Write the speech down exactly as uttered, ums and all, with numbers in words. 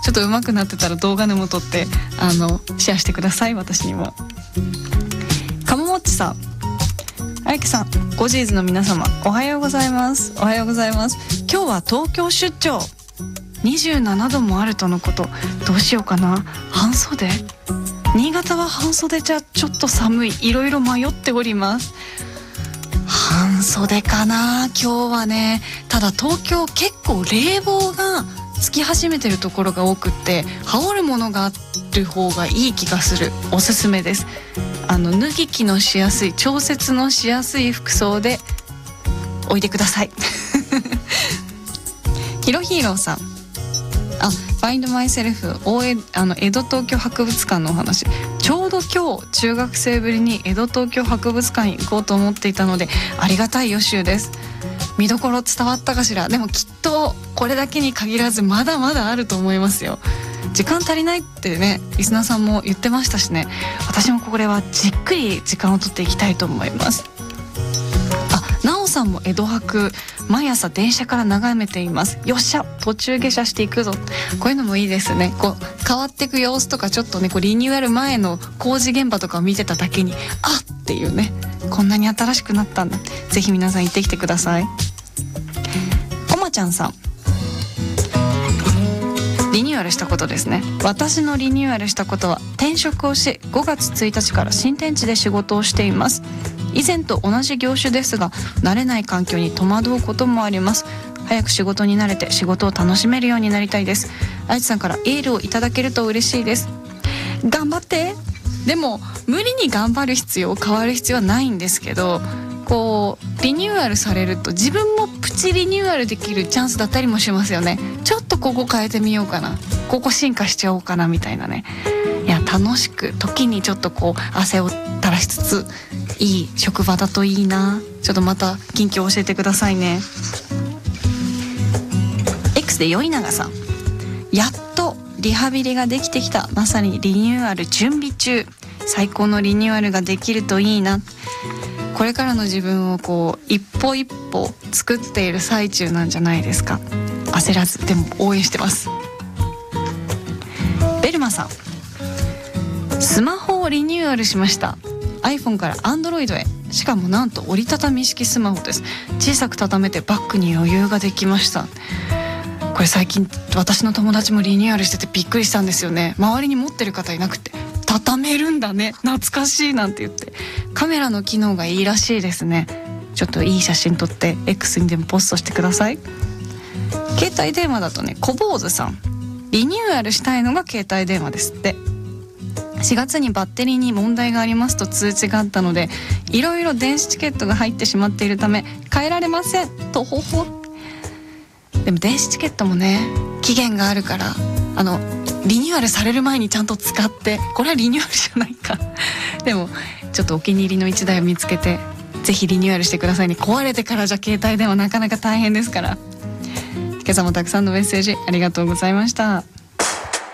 ちょっと上手くなってたら動画でも撮ってあのシェアしてください。私にも。かももっちさん、あゆきさん、ゴジーズの皆様、おはようございます。おはようございます。今日は東京出張、にじゅうななどもあるとのこと。どうしようかな、半袖。新潟は半袖じゃちょっと寒い。いろいろ迷っております。半袖かな今日はね。ただ東京結構冷房がつき始めてるところが多くって、羽織るものがある方がいい気がする。おすすめです。あの脱ぎ着のしやすい、調節のしやすい服装でおいでください。ヒロヒーローさん、あ、Find Myself 大江あの江戸東京博物館のお話。ちょうど今日中学生ぶりに江戸東京博物館に行こうと思っていたので、ありがたい予習です。見どころ伝わったかしら。でもきっとこれだけに限らずまだまだあると思いますよ。時間足りないってね、リスナーさんも言ってましたしね。私もこれはじっくり時間を取っていきたいと思います。あ、なおさんも江戸博、毎朝電車から眺めています。よっしゃ、途中下車していくぞ。こういうのもいいですね。こう変わっていく様子とか、ちょっとねこうリニューアル前の工事現場とかを見てただけに、あっていうね、こんなに新しくなったんだ。ぜひ皆さん行ってきてください。こまちゃんさん、リニューアルしたことですね。私のリニューアルしたことは、転職をしごがつついたちから新天地で仕事をしています。以前と同じ業種ですが、慣れない環境に戸惑うこともあります。早く仕事に慣れて仕事を楽しめるようになりたいです。あいちさんからエールをいただけると嬉しいです。頑張って。でも無理に頑張る必要、変わる必要はないんですけど、こうリニューアルされると自分もプチリニューアルできるチャンスだったりもしますよね。ちょっとここ変えてみようかな、ここ進化しちゃおうかなみたいなね。いや、楽しく、時にちょっとこう汗を垂らしつつ、いい職場だといいな。ちょっとまた近況教えてくださいね。 X でよいながさん、やっとリハビリができてきた。まさにリニューアル準備中。最高のリニューアルができるといいな。これからの自分をこう一歩一歩作っている最中なんじゃないですか。焦らず、でも応援してます。ベルマさん、スマホをリニューアルしました。 iPhone から Android へ。しかもなんと折りたたみ式スマホです。小さく畳めてバッグに余裕ができました。これ最近私の友達もリニューアルしててびっくりしたんですよね。周りに持ってる方いなくて、畳めるんだね、懐かしいなんて言って。カメラの機能がいいらしいですね。ちょっといい写真撮って X にでもポストしてください。携帯電話だとね、小坊主さん、リニューアルしたいのが携帯電話ですって。しがつにバッテリーに問題がありますと通知があったので、いろいろ電子チケットが入ってしまっているため変えられませんとほほ。でも電子チケットもね、期限があるから、あのリニューアルされる前にちゃんと使って。これはリニューアルじゃないか。でもちょっとお気に入りのいちだいを見つけて、ぜひリニューアルしてくださいね。壊れてからじゃ携帯電話なかなか大変ですから。今朝もたくさんのメッセージありがとうございました。